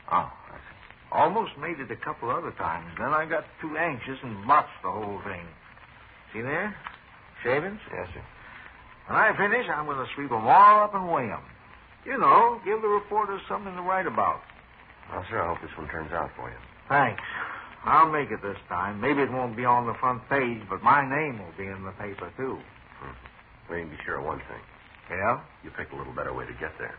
Oh, I see. Almost made it a couple other times. Then I got too anxious and botched the whole thing. See there? Shavings? Yes, sir. When I finish, I'm going to sweep them all up and weigh them. You know, give the reporters something to write about. Well, sir, I hope this one turns out for you. Thanks. I'll make it this time. Maybe it won't be on the front page, but my name will be in the paper, too. We can be sure of one thing. Yeah? You picked a little better way to get there.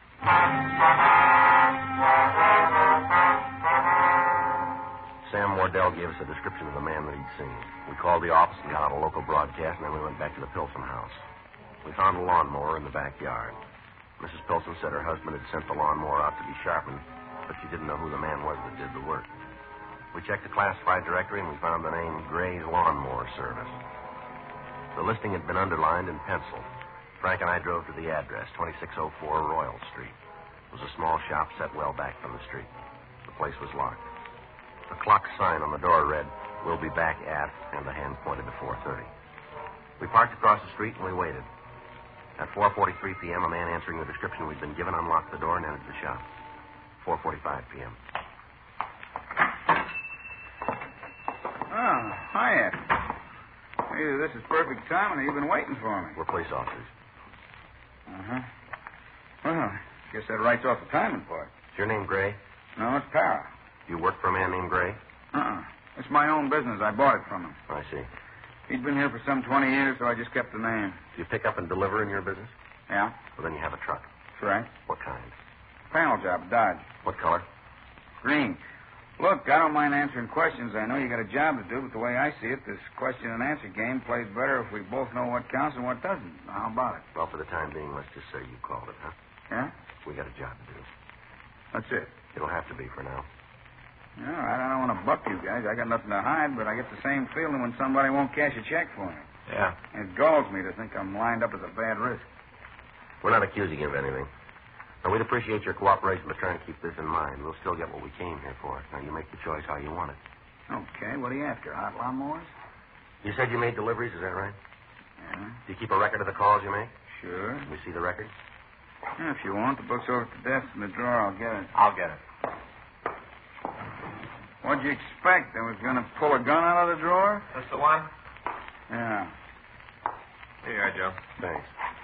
Sam Wardell gave us a description of the man that he'd seen. We called the office and got out a local broadcast, and then we went back to the Pilson house. We found a lawnmower in the backyard. Mrs. Pilson said her husband had sent the lawnmower out to be sharpened, but she didn't know who the man was that did the work. We checked the classified directory, and we found the name Gray's Lawnmower Service. The listing had been underlined in pencil. Frank and I drove to the address, 2604 Royal Street. It was a small shop set well back from the street. The place was locked. A clock sign on the door read, "We'll be back at," and the hand pointed to 4:30. We parked across the street and we waited. At 4:43 p.m., a man answering the description we'd been given unlocked the door and entered the shop. 4:45 p.m. Oh, hiya. Maybe this is perfect timing. You've been waiting for me. We're police officers. Uh-huh. Well, I guess that writes off the timing part. Is your name Gray? No, it's Para. You work for a man named Gray? Uh-uh. It's my own business. I bought it from him. I see. He'd been here for some 20 years, so I just kept the name. Do you pick up and deliver in your business? Yeah? Well, then you have a truck. That's right. What kind? Panel job, Dodge. What color? Green. Look, I don't mind answering questions. I know you got a job to do, but the way I see it, this question and answer game plays better if we both know what counts and what doesn't. How about it? Well, for the time being, let's just say you called it, huh? Yeah? We got a job to do. That's it. It'll have to be for now. Yeah, I don't want to buck you guys. I got nothing to hide, but I get the same feeling when somebody won't cash a check for me. Yeah. It galls me to think I'm lined up as a bad risk. We're not accusing you of anything. Now, we'd appreciate your cooperation, but try and keep this in mind. We'll still get what we came here for. Now, you make the choice how you want it. Okay, what are you after? Hot lawnmowers? You said you made deliveries, is that right? Yeah, Do you keep a record of the calls you make? sure. Can we see the record? Yeah, if you want, the book's over at the desk in the drawer. I'll get it. I'll get it. What'd you expect? I was going to pull a gun out of the drawer? That's the one? Yeah. Here you are, Joe. Thanks.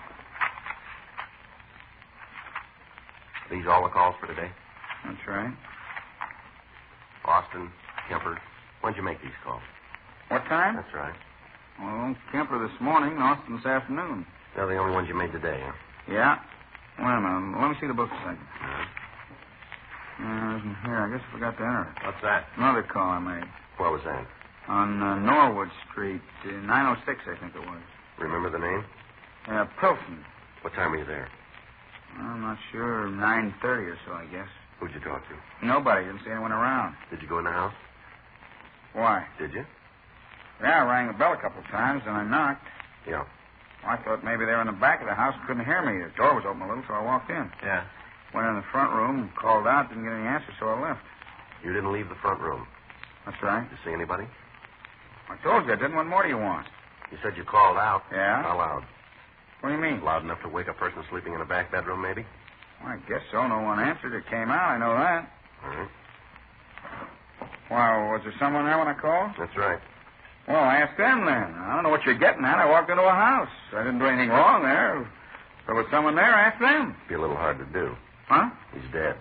These all the calls for today? That's right. Austin, Kemper. When'd you make these calls? What time? That's right. Well, Kemper this morning, Austin this afternoon. They're the only ones you made today, huh? Yeah. Wait a minute. Let me see the book a second. All right. It isn't here. I guess I forgot to enter it. What's that? Another call I made. Where was that? On Norwood Street, 906, I think it was. Remember the name? Pilson. What time were you there? I'm not sure. 9:30 or so, I guess. Who'd you talk to? Nobody. Didn't see anyone around. Did you go in the house? Why? Did you? Yeah, I rang the bell a couple of times, and I knocked. Yeah. I thought maybe they were in the back of the house and couldn't hear me. The door was open a little, so I walked in. Yeah. Went in the front room, called out, didn't get any answer, so I left. You didn't leave the front room. That's right. Did you see anybody? I told you I didn't. What more do you want? You said you called out. Yeah? How loud? What do you mean? Loud enough to wake a person sleeping in a back bedroom, maybe? Well, I guess so. No one answered. It came out. I know that. All right. Well, was there someone there when I called? That's right. Well, ask them then. I don't know what you're getting at. I walked into a house. I didn't do anything wrong there. If there was someone there, ask them. Be a little hard to do. Huh? He's dead.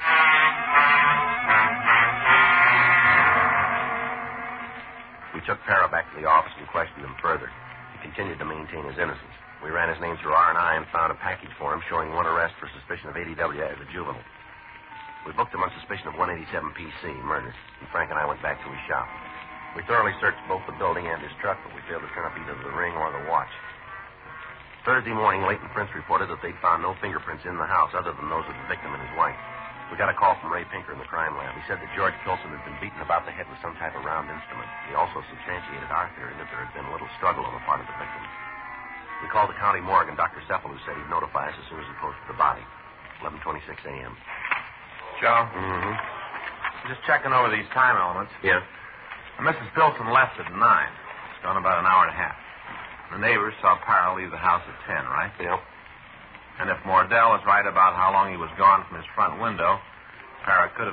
We took Para back to the office and questioned him further. He continued to maintain his innocence. We ran his name through R&I and found a package for him showing one arrest for suspicion of ADW as a juvenile. We booked him on suspicion of 187 PC, murder, and Frank and I went back to his shop. We thoroughly searched both the building and his truck, but we failed to turn up either the ring or the watch. Thursday morning, Leighton Prince reported that they'd found no fingerprints in the house other than those of the victim and his wife. We got a call from Ray Pinker in the crime lab. He said that George Pilson had been beaten about the head with some type of round instrument. He also substantiated our theory that there had been a little struggle on the part of the victim. We called the county morgue, and Dr. Cephalou said he'd notify us as soon as he posted the body. 11:26 a.m. Joe? Mm-hmm. Just checking over these time elements. Yeah? Mrs. Pilson left at 9. It's gone about an hour and a half. The neighbors saw Para leave the house at 10, right? Yeah. And if Mordell is right about how long he was gone from his front window, Para could have